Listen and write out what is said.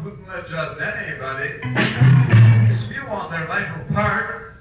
wouldn't let just anybody spew on their vital part